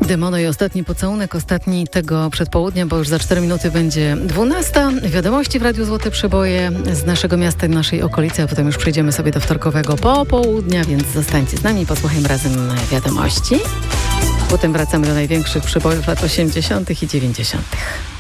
Demono i ostatni pocałunek, ostatni tego przedpołudnia, bo już za 4 minuty będzie 12. Wiadomości w Radiu Złote Przeboje z naszego miasta i naszej okolicy, a potem już przejdziemy sobie do wtorkowego popołudnia, więc zostańcie z nami, posłuchajmy razem wiadomości. Potem wracamy do największych przebojów lat 80. i 90.